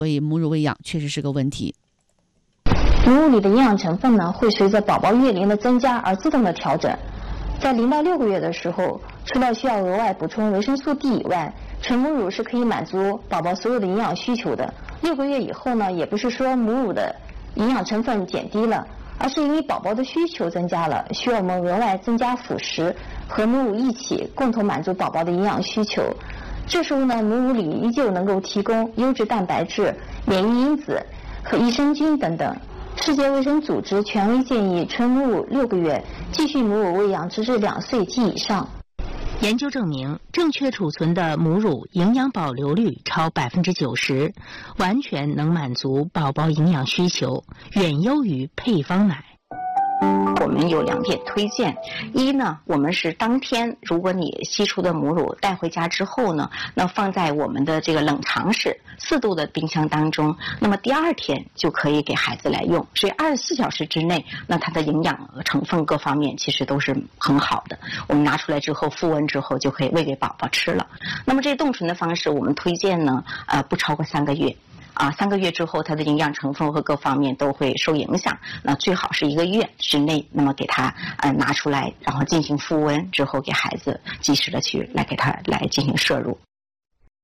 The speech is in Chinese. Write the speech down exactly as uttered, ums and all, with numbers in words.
所以母乳喂养确实是个问题。 母乳里的营养成分呢，会随着宝宝月龄的增加而自动的调整。在零到六个月的时候，除了需要额外补充维生素 D 以外，纯母乳是可以满足宝宝所有的营养需求的。六个月以后呢，也不是说母乳的营养成分减低了，而是因为宝宝的需求增加了，需要我们额外增加辅食和母乳一起共同满足宝宝的营养需求。这时候呢，母乳里依旧能够提供优质蛋白质、免疫因子和益生菌等等。世界卫生组织权威建议纯母乳六个月，继续母乳喂养直至两岁及以上。 研究证明，正确储存的母乳营养保留率超百分之九十，完全能满足宝宝营养需求，远优于配方奶。 我们有两点推荐，一呢，我们是当天，如果你析出的母乳带回家之后呢，那放在我们的这个冷藏室四度的冰箱当中，那么第二天就可以给孩子来用。所以二十四小时之内，那它的营养成分各方面其实都是很好的。我们拿出来之后复温之后就可以喂给宝宝吃了。那么这冻存的方式，我们推荐呢，呃，不超过三个月。啊，三个月之后，它的营养成分和各方面都会受影响。那最好是一个月之内，那么给它呃拿出来，然后进行复温之后，给孩子及时的去来给他来进行摄入。